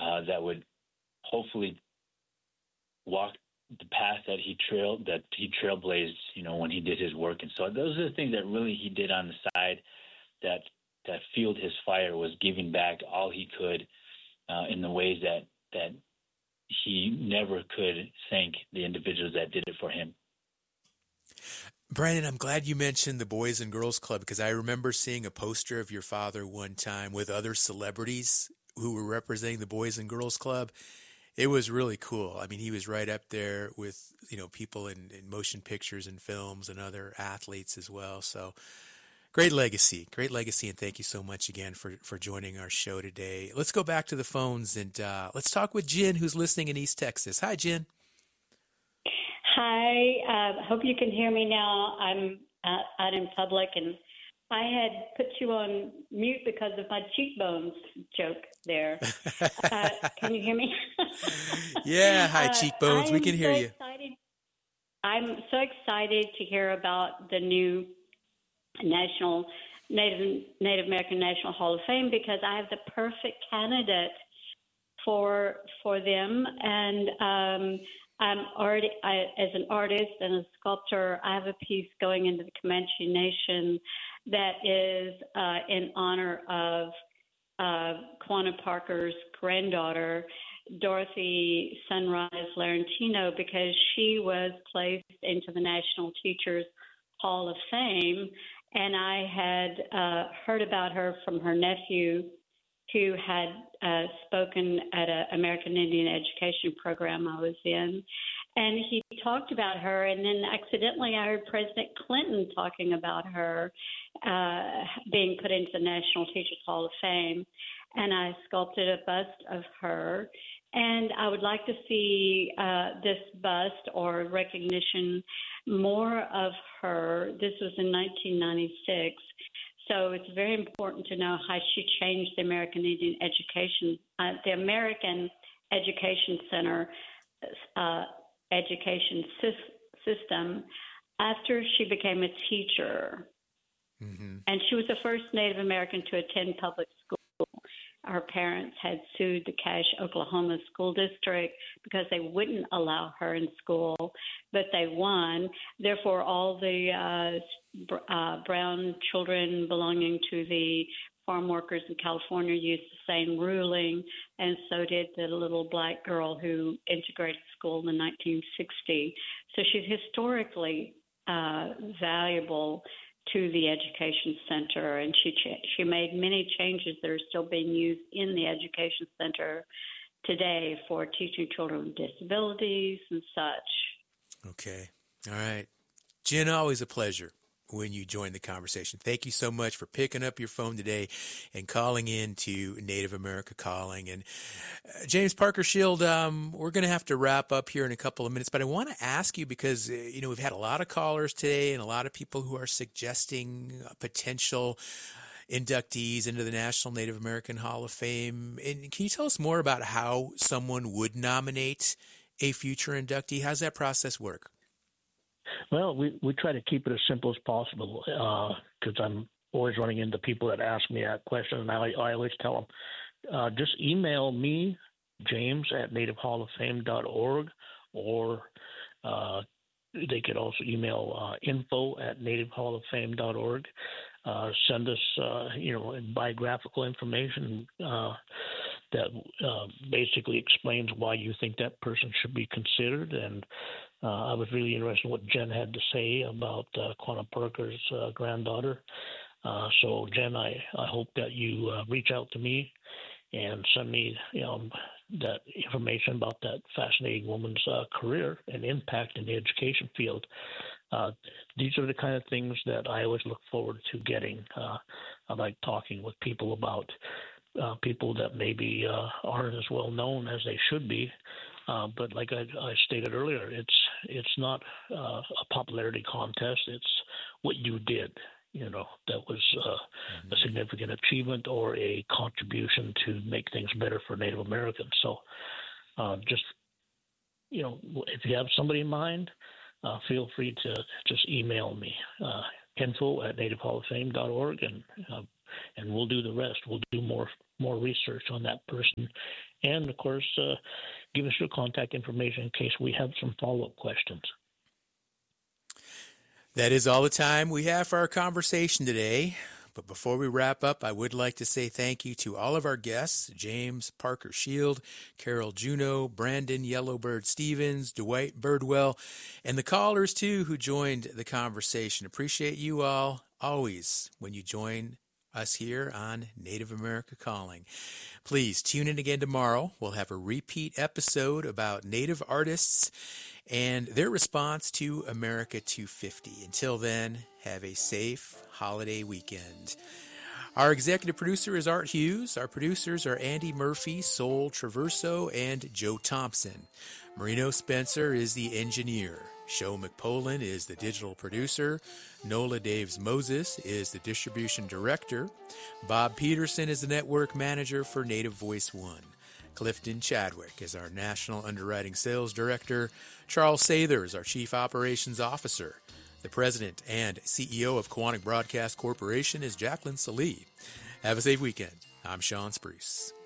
that would hopefully walk the path that he trailblazed, when he did his work. And so those are the things that really he did on the side that fueled his fire, was giving back all he could in the ways that he never could thank the individuals that did it for him. Brandon, I'm glad you mentioned the Boys and Girls Club, because I remember seeing a poster of your father one time with other celebrities who were representing the Boys and Girls Club. It was really cool. I mean, he was right up there with, people in motion pictures and films and other athletes as well. So great legacy, and thank you so much again for joining our show today. Let's go back to the phones and let's talk with Jen, who's listening in East Texas. Hi, Jen. Hi, hope you can hear me now. I'm out in public, and I had put you on mute because of my cheekbones joke there. Can you hear me? Yeah, hi, cheekbones. We can hear you. I'm so excited to hear about the new National Native American National Hall of Fame, because I have the perfect candidate for them. And as an artist and a sculptor, I have a piece going into the Comanche Nation that is in honor of Quanah Parker's granddaughter, Dorothy Sunrise Larentino, because she was placed into the National Teachers Hall of Fame. And I had heard about her from her nephew, who had spoken at an American Indian education program I was in. And he talked about her, and then accidentally I heard President Clinton talking about her being put into the National Teachers Hall of Fame. And I sculpted a bust of her. And I would like to see this bust or recognition more of her. This was in 1996. So it's very important to know how she changed the American Indian education, the American Education Center education system after she became a teacher. Mm-hmm. And she was the first Native American to attend public school. Her parents had sued the Cache, Oklahoma school district because they wouldn't allow her in school, but they won. Therefore, all the brown children belonging to the farm workers in California used the same ruling, and so did the little black girl who integrated school in 1960. So she's historically valuable to the education center, and she made many changes that are still being used in the education center today for teaching children with disabilities and such. Okay. All right. Jen, always a pleasure when you join the conversation. Thank you so much for picking up your phone today and calling in to Native America Calling. And James Parker Shield, we're going to have to wrap up here in a couple of minutes, but I want to ask you, because we've had a lot of callers today and a lot of people who are suggesting potential inductees into the National Native American Hall of Fame. And can you tell us more about how someone would nominate a future inductee? How's that process work? Well, we try to keep it as simple as possible, because I'm always running into people that ask me that question, and I always tell them, just email me, James, at nativehalloffame.org, or they could also email info@nativehalloffame.org. Send us, biographical information that basically explains why you think that person should be considered. And I was really interested in what Jen had to say about Quanah Parker's granddaughter. So, Jen, I hope that you reach out to me and send me, that information about that fascinating woman's career and impact in the education field. These are the kind of things that I always look forward to getting. I like talking with people about people that maybe aren't as well known as they should be. But like I stated earlier, it's not a popularity contest. It's what you did, that was a significant achievement or a contribution to make things better for Native Americans. So just, if you have somebody in mind, feel free to just email me, info@nativehalloffame.org, and we'll do the rest. We'll do more research on that person And, of course, give us your contact information in case we have some follow-up questions. That is all the time we have for our conversation today. But before we wrap up, I would like to say thank you to all of our guests, James Parker Shield, Carol Juneau, Brandon Yellowbird Stevens, Dwight Birdwell, and the callers, too, who joined the conversation. Appreciate you all always when you join us here on Native America Calling. Please tune in again tomorrow. We'll have a repeat episode about Native artists and their response to America 250. Until then, have a safe holiday weekend. Our executive producer is Art Hughes. Our producers are Andy Murphy, Sol Traverso, and Joe Thompson. Marino Spencer is the engineer. Sho McPolin is the digital producer. Nola Daves Moses is the distribution director. Bob Peterson is the network manager for Native Voice One. Clifton Chadwick is our national underwriting sales director. Charles Sather is our chief operations officer. The president and CEO of Quantic Broadcast Corporation is Jacqueline Salih. Have a safe weekend. I'm Sean Spruce.